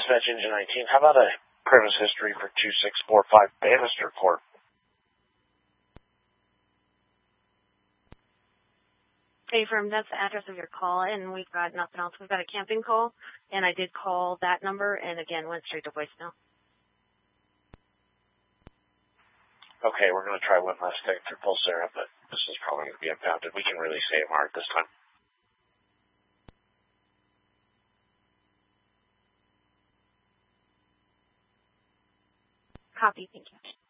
Dispatch Engine 19. How about a premise history for 2645 Bannister Court? Affirm, that's the address of your call, and we've got nothing else. We've got a camping call, and I did call that number, and again, went straight to voicemail. Okay, we're going to try one last thing through Pulsera, but this is probably going to be impounded. We can really say AMR this time. Copy, thank you.